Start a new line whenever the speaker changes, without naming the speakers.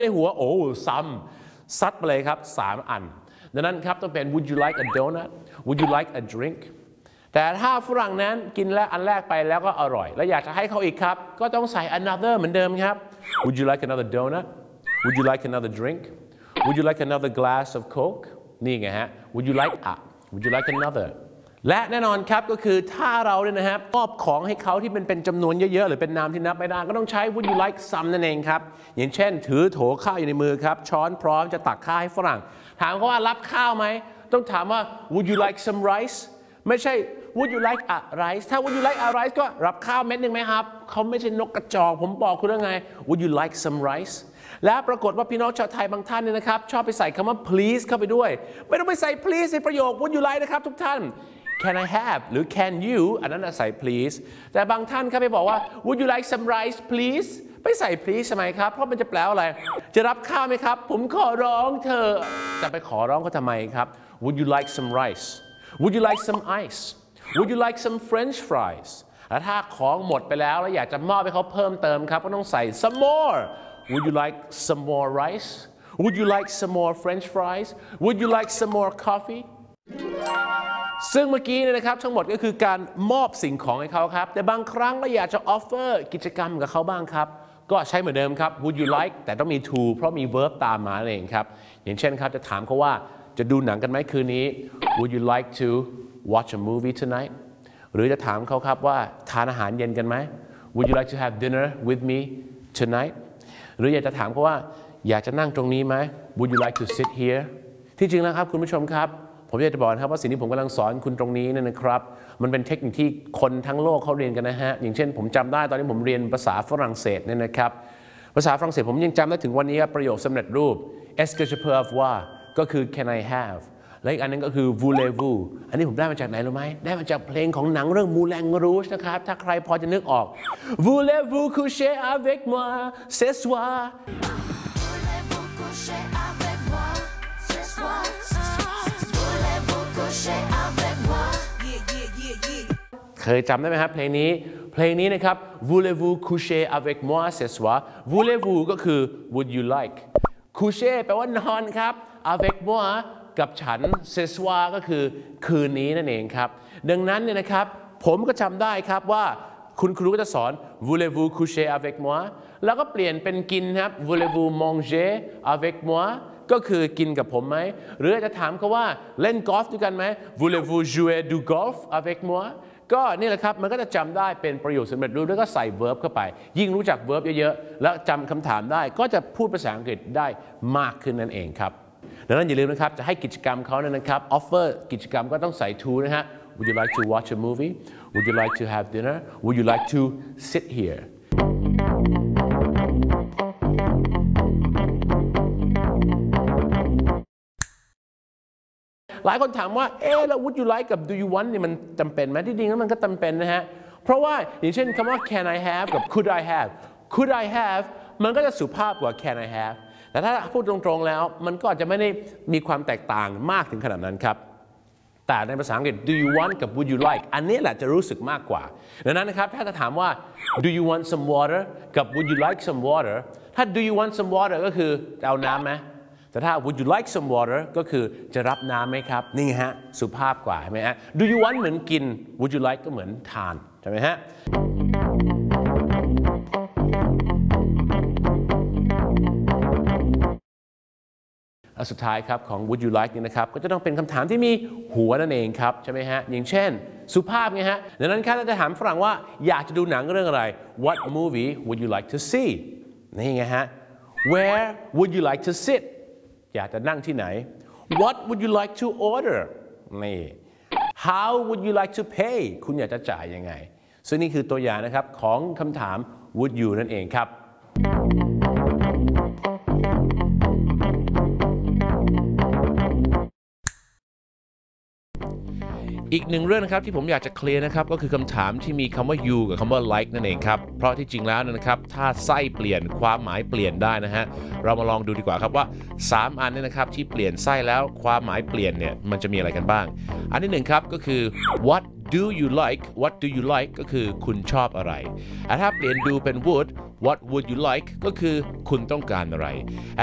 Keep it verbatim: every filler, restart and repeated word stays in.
ในหัวโอ้ซ้ำซัดไปเลยครับสามอันดังนั้นครับต้องเป็น would you like a donut would you like a drink แต่ถ้าฝรั่งนั้นกินแล้วอันแรกไปแล้วก็อร่อยแล้วอยากจะให้เขาอีกครับก็ต้องใส่ another เหมือนเดิมครับ would you like another donut would you like another drink would you like another glass of coke นี่ไงฮะ would you like a would you like another และแน่นอนครับก็คือถ้าเราเนี่ยนะครับมอบของให้เขาที่เป็นเป็นจำนวนเยอะๆหรือเป็นนามที่นับไม่ได้ก็ต้องใช้ would you like some นั่นเองครับอย่างเช่นถือโถข้าวอยู่ในมือครับช้อนพร้อมจะตักข้าวให้ฝรั่งถามเขาว่ารับข้าวไหมต้องถามว่า would you like some rice ไม่ใช่ would you like a rice ถ้า would you like a rice ก็รับข้าวเม็ดหนึ่งไหมครับเขาไม่ใช่นกกระจอกผมบอกคุณแล้วไง would you like some rice และปรากฏว่าพี่น้องชาวไทยบางท่านเนี่ยนะครับชอบไปใส่คำว่า please เข้าไปด้วยไม่ต้องไปใส่ please ในประโยค would you like นะครับทุกท่าน can I have หรือ can you อันนั้นใส่ please แต่บางท่านครับไปบอกว่า would you like some rice please ไปใส่ please ทำไมครับเพราะมันจะแปลว่าอะไรจะรับข้าวไหมครับผมขอร้องเธอจะไปขอร้องเขาทำไมครับ would you like some rice would you like some ice would you like some French fries แล้วถ้าของหมดไปแล้วแล้วอยากจะมอบให้เขาเพิ่มเติมครับก็ต้องใส่ some more would you like some more rice would you like some more French fries would you like some more coffee ซึ่งเมื่อกี้เนี่ยนะครับทั้งหมดก็คือการมอบสิ่งของให้เขาครับแต่บางครั้งเราอยากจะ offer กิจกรรมกับเขาบ้างครับก็ใช้เหมือนเดิมครับ would you like แต่ต้องมี to เพราะมี verb ตามมาเองครับอย่างเช่นครับจะถามเขาว่าจะดูหนังกันไหมคืนนี้ would you like to watch a movie tonight หรือจะถามเขาครับว่าทานอาหารเย็นกันไหม would you like to have dinner with me tonight หรืออยากจะถามเขาว่าอยากจะนั่งตรงนี้ไหม would you like to sit here ที่จริงแล้วครับคุณผู้ชมครับผมอยากจะบอกนะครับว่าสิ่งที่ผมกำลังสอนคุณตรงนี้เนี่ยนะครับมันเป็นเทคนิคที่คนทั้งโลกเขาเรียนกันนะฮะอย่างเช่นผมจำได้ตอนนี้ผมเรียนภาษาฝรั่งเศสเนี่ยนะครับภาษาฝรั่งเศสผมยังจำได้ถึงวันนี้ประโยคสำเร็จรูป est-ce que je peux avoir ก็คือ can I have และอีกอันนึงก็คือ voulez-vous อันนี้ผมได้มาจากไหนรู้ไหมได้มาจากเพลงของหนังเรื่อง Moulin Rouge นะครับถ้าใครพอจะนึกออก voulez-vous coucher avec moi ce soirเคยจำได้ไหมครับเพลงนี้เพลงนี้นะครับ voulez-vous coucher avec moi ce soir voulez-vous ก็คือ would you like coucher แปลว่านอนครับ avec moi กับฉัน ce soir ก็คือคืนนี้นั่นเองครับดังนั้นเนี่ยนะครับผมก็จำได้ครับว่าคุณครูก็จะสอน voulez-vous coucher avec moi แล้วก็เปลี่ยนเป็นกินครับ voulez-vous manger avec moiก็คือกินกับผมไหมหรือจะถามเขาว่าเล่นกอล์ฟด้วยกันไหม voulez-vous jouer du golf avec moi ก็นี่แหละครับมันก็จะจำได้เป็นประโยคสำเร็จรูปแล้วก็ใส่ verb เข้าไปยิ่งรู้จัก verb เยอะๆแล้วจำคำถามได้ก็จะพูดภาษาอังกฤษได้มากขึ้นนั่นเองครับดังนั้นอย่าลืมนะครับจะให้กิจกรรมเขาเนี่ยนะครับ offer กิจกรรมก็ต้องใส่ to นะฮะ would you like to watch a movie would you like to have dinner would you like to sit hereหลายคนถามว่าเอ๊ะแล้ว would you like กับ do you want นี่มันจำเป็นไหมที่จริงแล้วมันก็จำเป็นนะฮะเพราะว่าอย่างเช่นคำว่า can I have กับ could I have could I have มันก็จะสุภาพกว่า can I have แต่ถ้าพูดตรงๆแล้วมันก็อาจจะไม่ได้มีความแตกต่างมากถึงขนาดนั้นครับแต่ในภาษาอังกฤษ do you want กับ would you like อันนี้แหละจะรู้สึกมากกว่าดังนั้นนะครับถ้าจะถามว่า do you want some water กับ would you like some water ถ้า do you want some water ก็คือจะเอาน้ำไหมแต่ถ้า would you like some water ก็คือจะรับน้ำไหมครับนี่ฮะสุภาพกว่าใช่ไหมฮะ do you want เหมือนกิน would you like ก็เหมือนทานใช่ไหมฮะอันสุดท้ายครับของ would you like นี่นะครับก็จะต้องเป็นคำถามที่มีหัวนั่นเองครับใช่ไหมฮะอย่างเช่นสุภาพไงฮะดังนั้นครับเราจะถามฝรั่งว่าอยากจะดูหนังเรื่องอะไร what movie would you like to see นี่ไงฮะ where would you like to sitอยากจะนั่งที่ไหน What would you like to order นี่ How would you like to pay คุณอยากจะจ่ายยังไงซึ่งนี่คือตัวอย่างนะครับของคำถาม would you นั่นเองครับอีกหนึ่งเรื่องนะครับที่ผมอยากจะเคลียร์นะครับก็คือคำถามที่มีคำว่า you กับคำว่า like นั่นเองครับเพราะที่จริงแล้วนะครับถ้าไส้เปลี่ยนความหมายเปลี่ยนได้นะฮะเรามาลองดูดีกว่าครับว่าสามอันนี้นะครับที่เปลี่ยนไส้แล้วความหมายเปลี่ยนเนี่ยมันจะมีอะไรกันบ้างอันที่หนึ่งครับก็คือ what do you like what do you like ก็คือคุณชอบอะไรแต่ถ้าเปลี่ยน do เป็น would what would you like ก็คือคุณต้องการอะไร